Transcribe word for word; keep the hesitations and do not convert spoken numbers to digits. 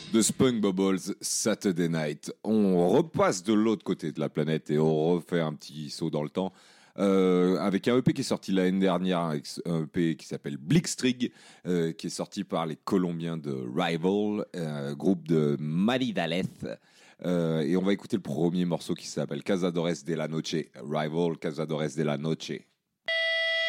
de Spunk Bubbles Saturday Night. On repasse de l'autre côté de la planète et on refait un petit saut dans le temps. Euh, avec un E P qui est sorti l'année dernière, un E P qui s'appelle Blitzkrieg, euh, qui est sorti par les Colombiens de Rival, euh, groupe de Maridalez. Euh, et on va écouter le premier morceau qui s'appelle Cazadores de la Noche. Rival, Cazadores de la Noche.